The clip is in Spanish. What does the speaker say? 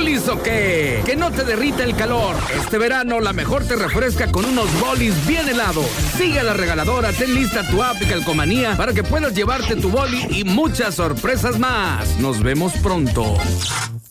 ¿Bolis o qué? Que no te derrita el calor. Este verano la mejor te refresca con unos bolis bien helados. Sigue a La Regaladora, ten lista tu app y Calcomanía para que puedas llevarte tu boli y muchas sorpresas más. Nos vemos pronto.